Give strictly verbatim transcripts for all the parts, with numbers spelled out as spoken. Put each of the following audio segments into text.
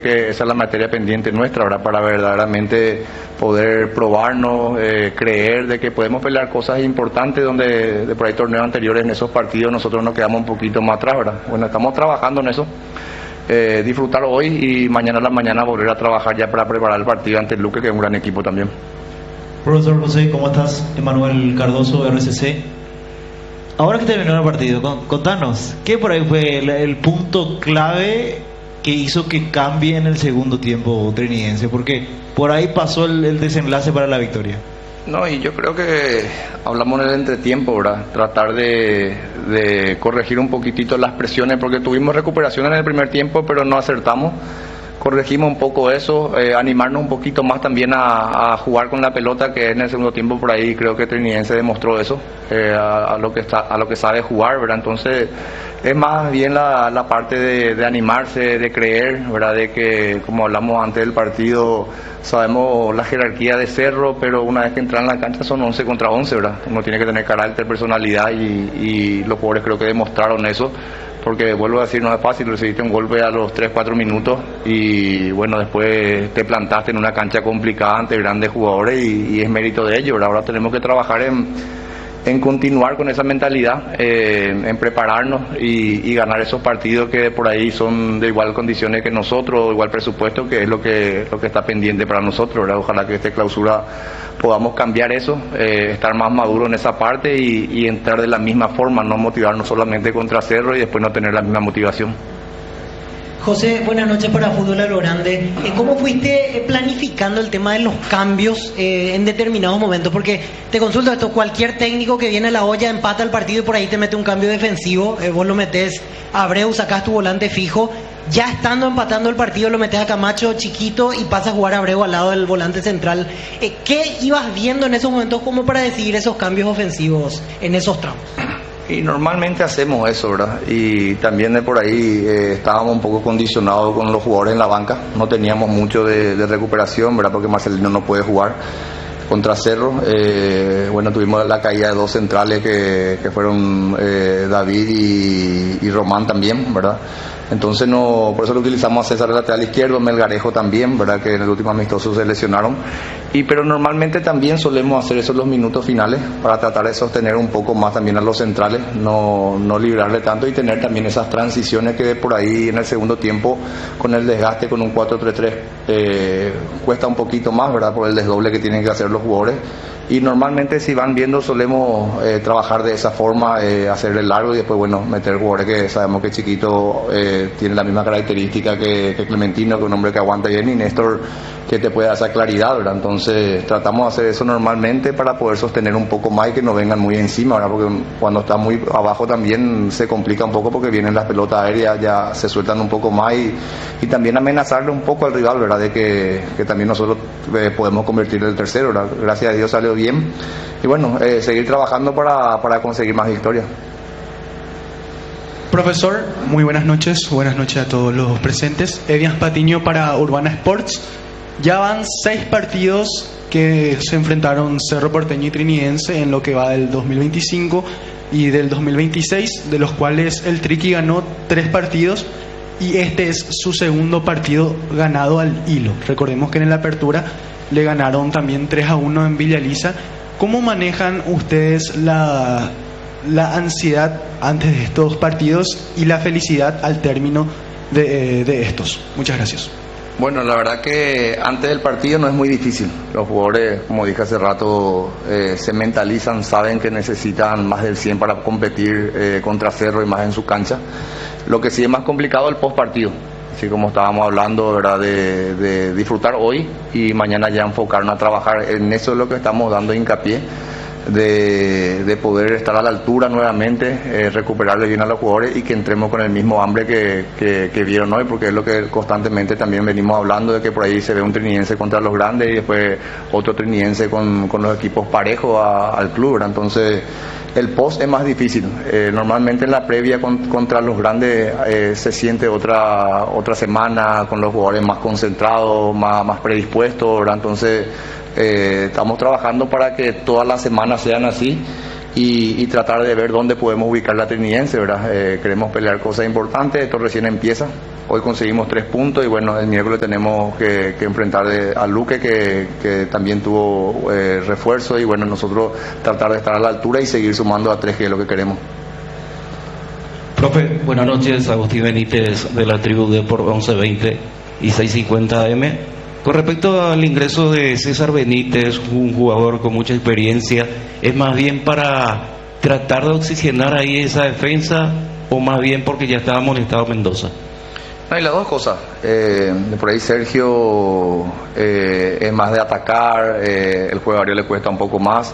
Que esa es la materia pendiente nuestra, ¿verdad? Para verdaderamente poder probarnos, eh, creer de que podemos pelear cosas importantes donde de por ahí torneos anteriores en esos partidos nosotros nos quedamos un poquito más atrás, ¿verdad? Bueno, estamos trabajando en eso, eh, disfrutar hoy y mañana a la mañana volver a trabajar ya para preparar el partido ante el Luque, que es un gran equipo también. Profesor José, ¿cómo estás? Emanuel Cardoso, R C C. Ahora que terminó el partido, contanos, ¿qué por ahí fue el, el punto clave que hizo que cambie en el segundo tiempo trinidense? Porque por ahí pasó el, el desenlace para la victoria. No, y yo creo que hablamos en el entretiempo, ¿verdad? Tratar de, de corregir un poquitito las presiones, porque tuvimos recuperación en el primer tiempo, pero no acertamos. Corregimos un poco eso, eh, animarnos un poquito más también a, a jugar con la pelota, que en el segundo tiempo por ahí creo que Trinidense demostró eso, eh, a, a lo que está, a lo que sabe jugar, ¿verdad? Entonces es más bien la, la parte de, de animarse, de creer, ¿verdad? De que, como hablamos antes del partido, sabemos la jerarquía de Cerro, pero una vez que entran en la cancha son once contra once, ¿verdad? Uno tiene que tener carácter, personalidad y, y los jugadores creo que demostraron eso. Porque vuelvo a decir, no es fácil, recibiste un golpe a los tres cuatro minutos y bueno, después te plantaste en una cancha complicada ante grandes jugadores y, y es mérito de ellos. Ahora tenemos que trabajar en, en continuar con esa mentalidad, eh, en prepararnos y, y ganar esos partidos que por ahí son de igual condiciones que nosotros, igual presupuesto, que es lo que, lo que está pendiente para nosotros, ¿verdad? Ojalá que esta clausura podamos cambiar eso, eh, estar más maduro en esa parte y, y entrar de la misma forma, no motivarnos solamente contra Cerro y después no tener la misma motivación. José, buenas noches para Fútbol a lo Grande. ¿Cómo fuiste planificando el tema de los cambios eh, en determinados momentos? Porque te consulto esto, cualquier técnico que viene a la olla empata el partido y por ahí te mete un cambio defensivo, eh, vos lo metés a Abreu, sacás tu volante fijo, ya estando empatando el partido lo metés a Camacho chiquito y pasas a jugar a Abreu al lado del volante central. Eh, ¿Qué ibas viendo en esos momentos como para decidir esos cambios ofensivos en esos tramos? Y normalmente hacemos eso, ¿verdad? Y también de por ahí eh, estábamos un poco condicionados con los jugadores en la banca, no teníamos mucho de, de recuperación, ¿verdad? Porque Marcelino no puede jugar contra Cerro. Eh, bueno, tuvimos la caída de dos centrales que, que fueron eh, David y, y Román también, ¿verdad? Entonces no, por eso lo utilizamos a César el lateral izquierdo, Melgarejo también, ¿verdad? Que en el último amistoso se lesionaron. Y pero normalmente también solemos hacer eso en los minutos finales para tratar de sostener un poco más también a los centrales, no, no librarle tanto y tener también esas transiciones que por ahí en el segundo tiempo con el desgaste con un cuatro tres tres eh, cuesta un poquito más, ¿verdad? Por el desdoble que tienen que hacer los jugadores. Y normalmente si van viendo solemos eh, trabajar de esa forma, eh, hacerle largo y después bueno, meter jugadores que sabemos que Chiquito eh, tiene la misma característica que, que Clementino, que es un hombre que aguanta bien, y Néstor que te puede dar esa claridad, ¿verdad? Entonces tratamos de hacer eso normalmente para poder sostener un poco más y que no vengan muy encima, ¿verdad? Porque cuando está muy abajo también se complica un poco porque vienen las pelotas aéreas, ya se sueltan un poco más y, y también amenazarle un poco al rival, ¿verdad? De que, que también nosotros eh, podemos convertir el tercero, ¿verdad? Gracias a Dios salió bien y bueno, eh, seguir trabajando para, para conseguir más victorias. Profesor, muy buenas noches, buenas noches a todos los presentes. Edian Patiño para Urbana Sports. Ya van seis partidos que se enfrentaron Cerro Porteño y Trinidense en lo que va del dos mil veinticinco y del dos mil veintiséis, de los cuales el Triqui ganó tres partidos y este es su segundo partido ganado al hilo. Recordemos que en la apertura le ganaron también tres a uno en Villa Elisa. ¿Cómo manejan ustedes la, la ansiedad antes de estos partidos y la felicidad al término de, de estos? Muchas gracias. Bueno, la verdad que antes del partido no es muy difícil. Los jugadores, como dije hace rato, eh, se mentalizan, saben que necesitan más del cien para competir eh, contra Cerro y más en su cancha. Lo que sí es más complicado es el post partido. Así como estábamos hablando, ¿verdad? De, de disfrutar hoy y mañana ya enfocarnos a trabajar. En eso es lo que estamos dando hincapié. De, de poder estar a la altura nuevamente, eh, recuperarle bien a los jugadores y que entremos con el mismo hambre que, que, que vieron hoy, porque es lo que constantemente también venimos hablando, de que por ahí se ve un trinidense contra los grandes y después otro trinidense con, con los equipos parejos a, al club, ¿verdad? Entonces el post es más difícil. Eh, normalmente en la previa con, contra los grandes eh, se siente otra otra semana con los jugadores más concentrados, más, más predispuestos, ¿verdad? Entonces Eh, estamos trabajando para que todas las semanas sean así y, y tratar de ver dónde podemos ubicar la Trinidense, ¿verdad? Eh, queremos pelear cosas importantes, esto recién empieza. Hoy conseguimos tres puntos y bueno, el miércoles tenemos que, que enfrentar de, a Luque, que, que también tuvo eh, refuerzo, y bueno, nosotros tratar de estar a la altura y seguir sumando a tres, que es lo que queremos. Profe, buenas noches, Agustín Benítez de la tribu de por once veinte y seiscientos cincuenta A M. Con respecto al ingreso de César Benítez, un jugador con mucha experiencia, ¿es más bien para tratar de oxigenar ahí esa defensa o más bien porque ya estaba molestado Mendoza? No, y las dos cosas. Eh, por ahí Sergio eh, es más de atacar, eh, el juego aéreo le cuesta un poco más.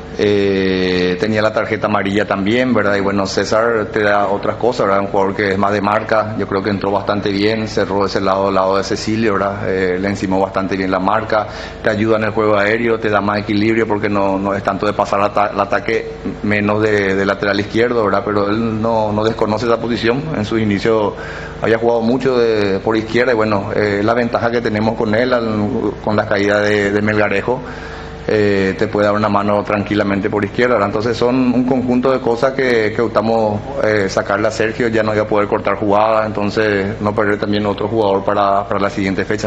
Eh, tenía la tarjeta amarilla también, ¿verdad? Y bueno, César te da otras cosas, ¿verdad? Un jugador que es más de marca, yo creo que entró bastante bien, cerró ese lado, lado de Cecilio, ¿verdad? Eh, le encimó bastante bien la marca, te ayuda en el juego aéreo, te da más equilibrio porque no, no es tanto de pasar el ata- ataque, menos de, de lateral izquierdo, ¿verdad? Pero él no, no desconoce esa posición, en sus inicios había jugado mucho de, por izquierda y bueno, eh, la ventaja que tenemos con él, al, con la caída de, de Melgarejo, Eh, te puede dar una mano tranquilamente por izquierda, ¿verdad? Entonces son un conjunto de cosas que, que optamos eh, sacarle a Sergio, ya no iba a poder cortar jugadas, entonces no perder también otro jugador para, para la siguiente fecha.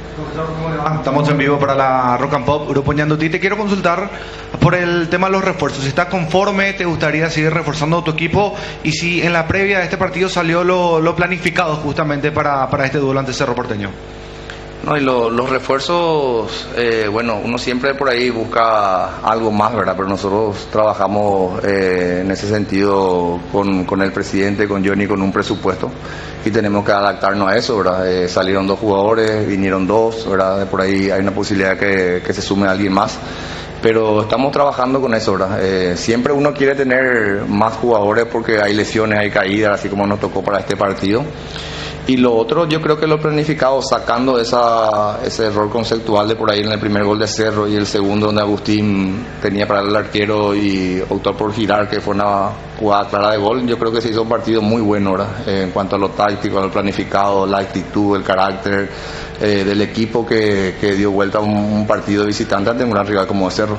Estamos en vivo para la Rock and Pop, Grupo Ñandutí. Te quiero consultar por el tema de los refuerzos. Si estás conforme, ¿te gustaría seguir reforzando tu equipo? Y si en la previa de este partido salió lo, lo planificado justamente para, para este duelo ante Cerro Porteño. No, y lo, los refuerzos, eh, bueno, uno siempre por ahí busca algo más, ¿verdad? Pero nosotros trabajamos eh, en ese sentido con, con el presidente, con Johnny, con un presupuesto y tenemos que adaptarnos a eso, ¿verdad? Eh, salieron dos jugadores, vinieron dos, ¿verdad? Por ahí hay una posibilidad que, que se sume alguien más. Pero estamos trabajando con eso, ¿verdad? Eh, siempre uno quiere tener más jugadores porque hay lesiones, hay caídas, así como nos tocó para este partido. Y lo otro, yo creo que lo planificado, sacando esa, ese error conceptual de por ahí en el primer gol de Cerro y el segundo donde Agustín tenía para el arquero y optó por girar, que fue una jugada clara de gol, yo creo que se hizo un partido muy bueno, ¿verdad? Eh, en cuanto a lo táctico, a lo planificado, la actitud, el carácter eh, del equipo que, que dio vuelta a un, un partido visitante ante un gran rival como Cerro.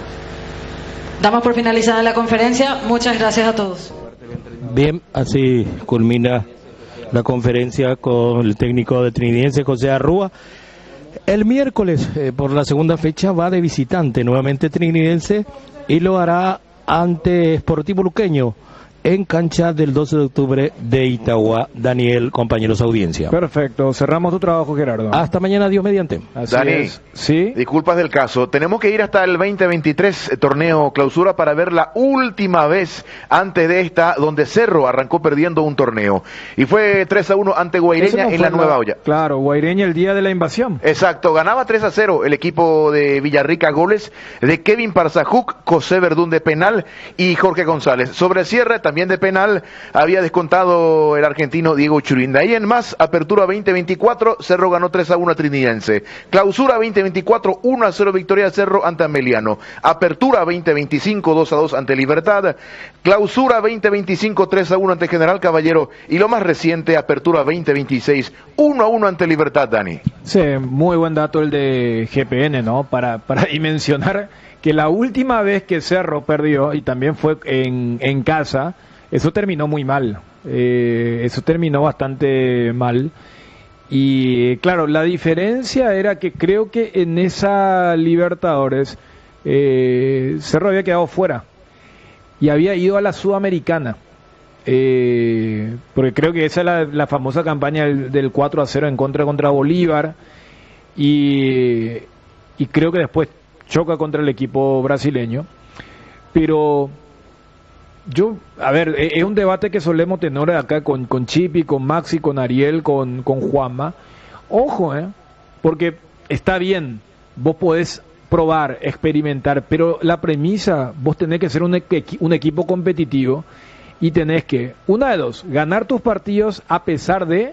Damos por finalizada la conferencia. Muchas gracias a todos. Bien, así culmina la conferencia con el técnico de Trinidense, José Arrúa. El miércoles, eh, por la segunda fecha, va de visitante nuevamente Trinidense y lo hará ante Sportivo Luqueño en cancha del doce de octubre de Itagua. Daniel, compañeros, audiencia. Perfecto, cerramos tu trabajo, Gerardo. Hasta mañana, Dios mediante. Así Dani, es. ¿Sí? Disculpas del caso, tenemos que ir hasta el veinte veintitrés, eh, torneo clausura, para ver la última vez antes de esta donde Cerro arrancó perdiendo un torneo y fue tres a uno ante Guaireña no en la nueva olla. Claro, Guaireña el día de la invasión. Exacto, ganaba tres a cero el equipo de Villarrica, goles de Kevin Parzajuc, José Verdún de penal y Jorge González. Sobre el cierre, también de penal, había descontado el argentino Diego Churinda. Y en más, apertura veinte veinticuatro, Cerro ganó tres a uno a Trinidense. Clausura veinte veinticuatro, uno a cero victoria de Cerro ante Ameliano. Apertura veinte veinticinco, dos a dos ante Libertad. Clausura veinte veinticinco, tres a uno ante General Caballero. Y lo más reciente, apertura veinte veintiséis, uno a uno ante Libertad, Dani. Sí, muy buen dato el de G P N, ¿no? Para, para dimensionar que la última vez que Cerro perdió, y también fue en, en casa, eso terminó muy mal. Eh, eso terminó bastante mal. Y claro, la diferencia era que creo que en esa Libertadores eh, Cerro había quedado fuera y había ido a la Sudamericana. Eh, porque creo que esa es la, la famosa campaña del, del cuatro a cero en contra contra Bolívar. Y, y creo que después choca contra el equipo brasileño. Pero yo, a ver, es un debate que solemos tener acá con, con Chipi, con Maxi, con Ariel, con, con Juanma. Ojo, ¿eh? Porque está bien, vos podés probar, experimentar, pero la premisa, vos tenés que ser un, equ- un equipo competitivo y tenés que, una de dos, ganar tus partidos a pesar de,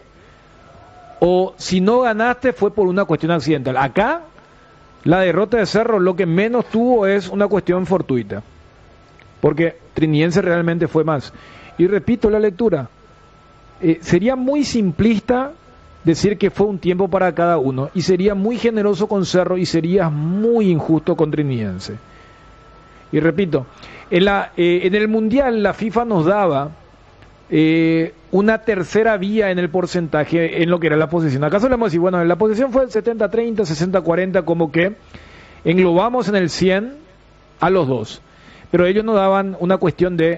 o si no ganaste fue por una cuestión accidental. Acá, la derrota de Cerro lo que menos tuvo es una cuestión fortuita, porque Trinidense realmente fue más. Y repito la lectura, eh, sería muy simplista decir que fue un tiempo para cada uno, y sería muy generoso con Cerro y sería muy injusto con Trinidense. Y repito, En, la, eh, en el Mundial la FIFA nos daba eh, una tercera vía en el porcentaje en lo que era la posesión. Acá solemos decir, bueno, la posesión fue setenta treinta, sesenta cuarenta, como que englobamos en el cien a los dos. Pero ellos nos daban una cuestión de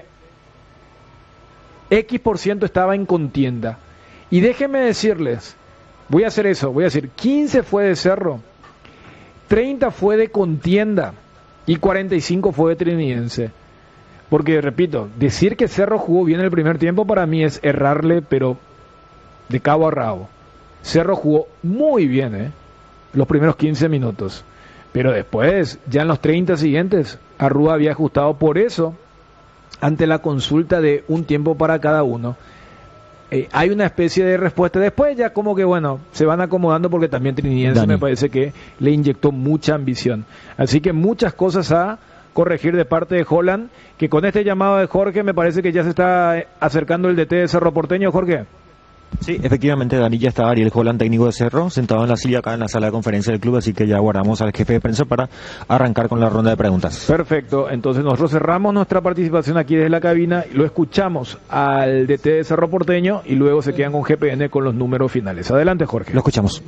X por ciento estaba en contienda. Y déjenme decirles, voy a hacer eso, voy a decir, quince fue de Cerro, treinta fue de contienda y cuarenta y cinco fue de Trinidense. Porque, repito, decir que Cerro jugó bien el primer tiempo para mí es errarle, pero de cabo a rabo. Cerro jugó muy bien, ¿eh? Los primeros quince minutos. Pero después, ya en los treinta siguientes, Arrua había ajustado. Por eso, ante la consulta de un tiempo para cada uno, eh, hay una especie de respuesta. Después ya como que, bueno, se van acomodando porque también Trinidense me parece que le inyectó mucha ambición. Así que muchas cosas a corregir de parte de Holland, que con este llamado de Jorge me parece que ya se está acercando el D T de Cerro Porteño. Jorge. Sí, efectivamente, Dani, ya está Ariel Holland, técnico de Cerro, sentado en la silla acá en la sala de conferencia del club, así que ya aguardamos al jefe de prensa para arrancar con la ronda de preguntas. Perfecto, entonces nosotros cerramos nuestra participación aquí desde la cabina, lo escuchamos al D T de Cerro Porteño y luego se quedan con G P N con los números finales. Adelante, Jorge. Lo escuchamos.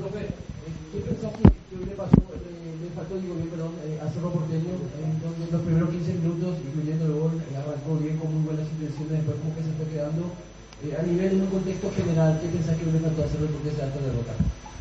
Los primeros quince minutos, incluyendo el gol, arrancó bien con muy buenas intenciones, después como que se fue quedando. Eh, a nivel, en un contexto general, ¿qué pensás que le faltó hacerlo porque se alta derrota?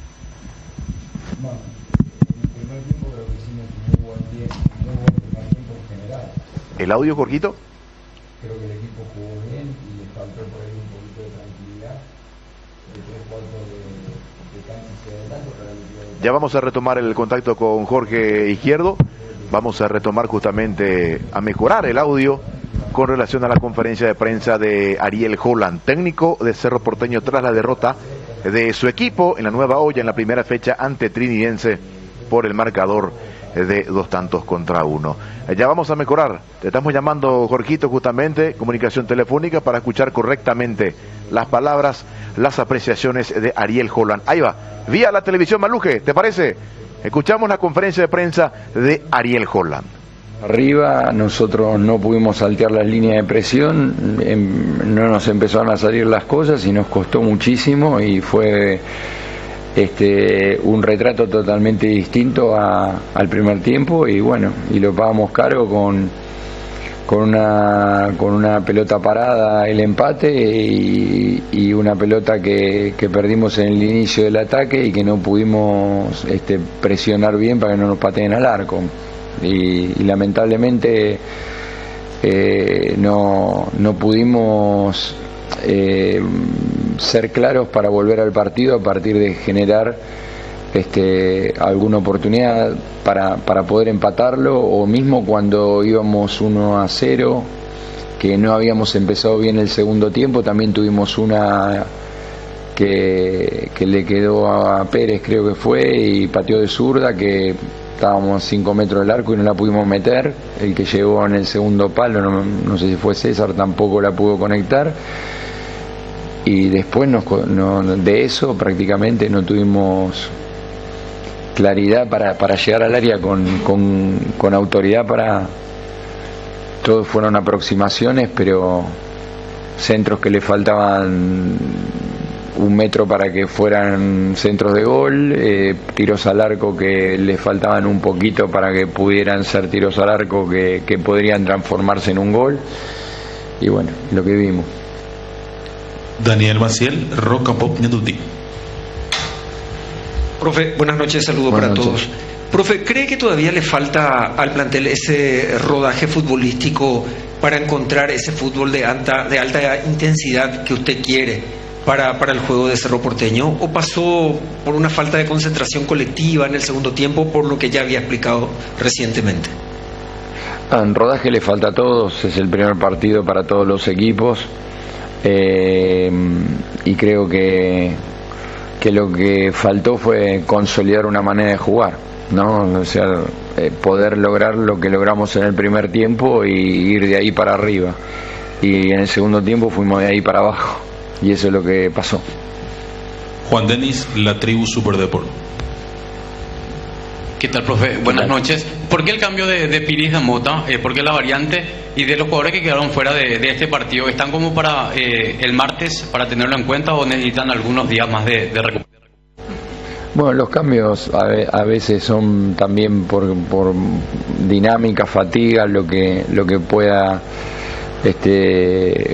Bueno, en el primer tiempo creo que hicimos un muy buen tiempo, muy buen primer tiempo en general. ¿El audio, Jorgito? Creo que el equipo jugó bien y le faltó por ahí un poquito de tranquilidad, de tres cuartos de, de cancha hacia adelante para el... Ya vamos a retomar el contacto con Jorge Izquierdo. Vamos a retomar justamente, a mejorar el audio con relación a la conferencia de prensa de Ariel Holland, técnico de Cerro Porteño tras la derrota de su equipo en la Nueva Olla en la primera fecha ante Trinidense por el marcador de dos tantos contra uno. Ya vamos a mejorar. Te estamos llamando, Jorgito, justamente, comunicación telefónica para escuchar correctamente las palabras, las apreciaciones de Ariel Holland. Ahí va, vía la televisión Maluje, ¿te parece? Escuchamos la conferencia de prensa de Ariel Holland. Arriba nosotros no pudimos saltear las líneas de presión, em, no nos empezaron a salir las cosas y nos costó muchísimo y fue este un retrato totalmente distinto a, al primer tiempo y bueno, y lo pagamos caro con con una con una pelota parada el empate y, y una pelota que, que perdimos en el inicio del ataque y que no pudimos este, presionar bien para que no nos pateen al arco y, y lamentablemente eh, no, no pudimos eh, ser claros para volver al partido a partir de generar Este, alguna oportunidad para, para poder empatarlo o mismo cuando íbamos uno a cero que no habíamos empezado bien el segundo tiempo, también tuvimos una que, que le quedó a Pérez, creo que fue, y pateó de zurda, que estábamos a cinco metros del arco y no la pudimos meter. El que llegó en el segundo palo, no, no sé si fue César, tampoco la pudo conectar. Y después nos, no, de eso prácticamente no tuvimos claridad para, para llegar al área con, con, con autoridad para... Todos fueron aproximaciones, pero centros que le faltaban un metro para que fueran centros de gol, eh, tiros al arco que le faltaban un poquito para que pudieran ser tiros al arco que, que podrían transformarse en un gol. Y bueno, lo que vimos. Daniel Maciel, Roca Pop Ñandutí. Profe, buenas noches, saludos para todos. Profe, ¿cree que todavía le falta al plantel ese rodaje futbolístico para encontrar ese fútbol de alta, de alta intensidad que usted quiere para, para el juego de Cerro Porteño? ¿O pasó por una falta de concentración colectiva en el segundo tiempo, por lo que ya había explicado recientemente? En rodaje le falta a todos, es el primer partido para todos los equipos eh, y creo que que lo que faltó fue consolidar una manera de jugar, ¿no? O sea, eh, poder lograr lo que logramos en el primer tiempo y ir de ahí para arriba. Y en el segundo tiempo fuimos de ahí para abajo. Y eso es lo que pasó. Juan Denis, La Tribu Superdeport. ¿Qué tal, profe? Buenas noches. ¿Por qué el cambio de, de Piris a Mota? Eh, ¿Por qué la variante? Y de los jugadores que quedaron fuera de, de este partido, ¿están como para eh, el martes, para tenerlo en cuenta, o necesitan algunos días más de, de recuperación? Bueno, los cambios a, ve- a veces son también por, por dinámica, fatiga, lo que lo que pueda este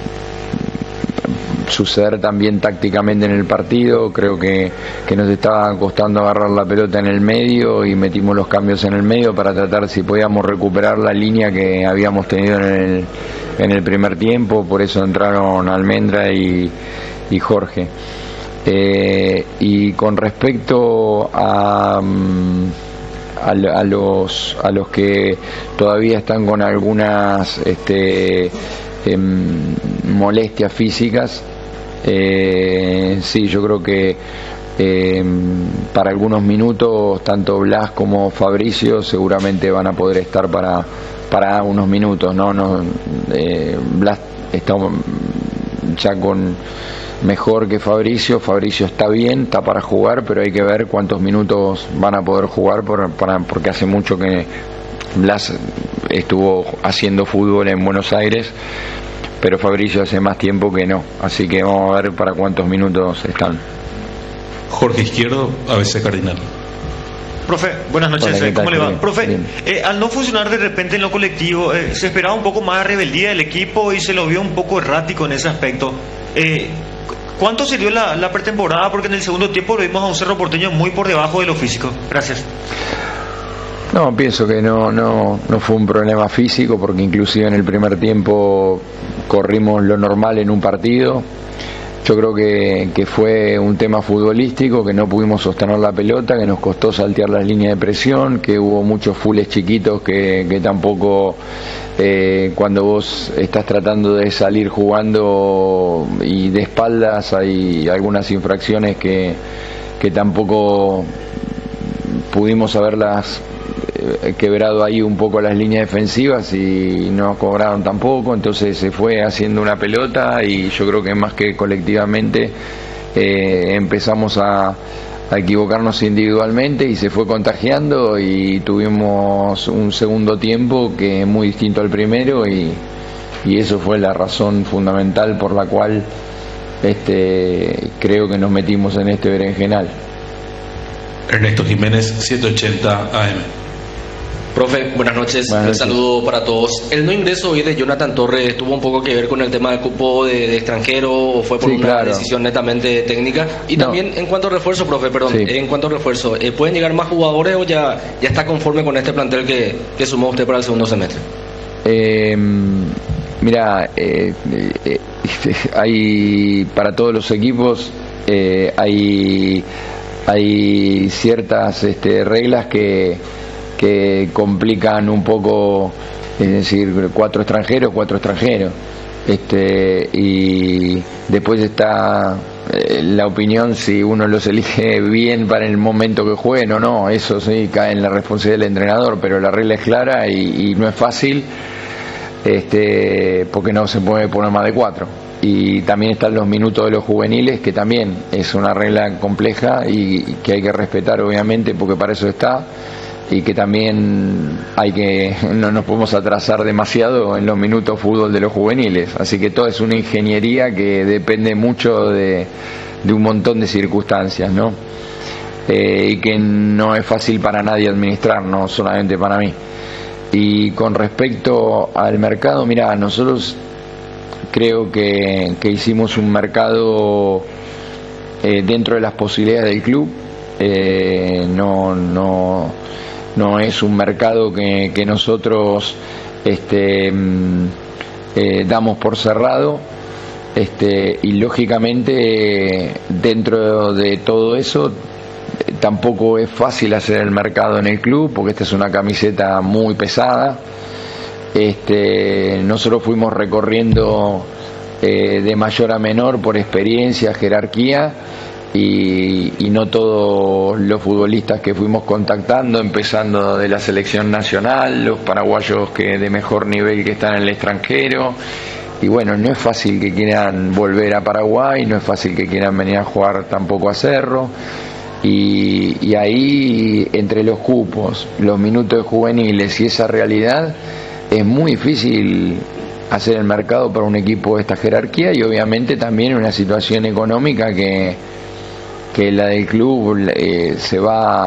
suceder también tácticamente en el partido. Creo que, que nos estaba costando agarrar la pelota en el medio y metimos los cambios en el medio para tratar si podíamos recuperar la línea que habíamos tenido en el, en el primer tiempo. Por eso entraron Almendra y, y Jorge. Eh, y con respecto a, a, a los a los que todavía están con algunas este, em, molestias físicas, eh, sí, yo creo que eh, para algunos minutos tanto Blas como Fabricio seguramente van a poder estar para para unos minutos, no, no eh, Blas está ya con mejor que Fabricio. Fabricio está bien, está para jugar, pero hay que ver cuántos minutos van a poder jugar por, para, porque hace mucho que Blas estuvo haciendo fútbol en Buenos Aires, pero Fabricio hace más tiempo que no, así que vamos a ver para cuántos minutos están. Jorge Izquierdo, A B C Cardinal. Profe, buenas noches. Hola, ¿qué ¿Cómo tal? le va? Bien, Profe, bien. eh, al no funcionar de repente en lo colectivo, eh, se esperaba un poco más de rebeldía del equipo y se lo vio un poco errático en ese aspecto. Eh, ¿Cuánto se dio la, la pretemporada? Porque en el segundo tiempo lo vimos a un Cerro Porteño muy por debajo de lo físico. Gracias. No, pienso que no, no, no fue un problema físico, porque inclusive en el primer tiempo corrimos lo normal en un partido. Yo creo que, que fue un tema futbolístico, que no pudimos sostener la pelota, que nos costó saltear las líneas de presión, que hubo muchos fulles chiquitos que, que tampoco, eh, cuando vos estás tratando de salir jugando y de espaldas, hay algunas infracciones que, que tampoco pudimos haberlas eh, quebrado ahí un poco las líneas defensivas y no cobraron tampoco, entonces se fue haciendo una pelota y yo creo que más que colectivamente eh, empezamos a, a equivocarnos individualmente y se fue contagiando y tuvimos un segundo tiempo que es muy distinto al primero y, y eso fue la razón fundamental por la cual este, creo que nos metimos en este berenjenal. Ernesto Jiménez, setecientos ochenta A M. Profe, buenas noches. Buenas noches. Un saludo para todos. ¿El no ingreso hoy de Jonathan Torres tuvo un poco que ver con el tema del cupo de, de extranjero o fue por Sí, una claro. decisión netamente técnica? Y No. también en cuanto a refuerzo, profe, perdón, Sí. en cuanto a refuerzo, eh, ¿pueden llegar más jugadores o ya, ya está conforme con este plantel que, que sumó usted para el segundo semestre? Eh, mira, eh, eh, hay para todos los equipos eh, hay hay ciertas este, reglas que que complican un poco, es decir, cuatro extranjeros, cuatro extranjeros, este y después está eh, la opinión si uno los elige bien para el momento que jueguen o no, eso sí cae en la responsabilidad del entrenador, pero la regla es clara y, y no es fácil, este porque no se puede poner más de cuatro. Y también están los minutos de los juveniles, que también es una regla compleja y que hay que respetar obviamente porque para eso está, y que también hay que no nos podemos atrasar demasiado en los minutos fútbol de los juveniles, así que todo es una ingeniería que depende mucho de, de un montón de circunstancias, ¿no? Eh, y que no es fácil para nadie administrar, no solamente para mí. Y con respecto al mercado, mira, nosotros creo que, que hicimos un mercado eh, dentro de las posibilidades del club. Eh, no, no, no es un mercado que, que nosotros este, eh, damos por cerrado. Este, y lógicamente dentro de todo eso tampoco es fácil hacer el mercado en el club porque esta es una camiseta muy pesada. Este, nosotros fuimos recorriendo eh, de mayor a menor por experiencia, jerarquía y, y no todos los futbolistas que fuimos contactando, empezando de la selección nacional, los paraguayos que de mejor nivel que están en el extranjero. Y bueno, no es fácil que quieran volver a Paraguay, no es fácil que quieran venir a jugar tampoco a Cerro. Y, y ahí, entre los cupos, los minutos de juveniles y esa realidad, es muy difícil hacer el mercado para un equipo de esta jerarquía y obviamente también una situación económica que, que la del club eh, se va